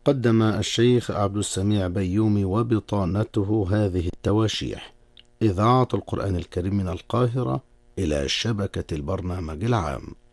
قدم الشيخ عبد السميع بيومي وبطانته هذه التواشيح: إذاعة القرآن الكريم من القاهرة إلى شبكة البرنامج العام.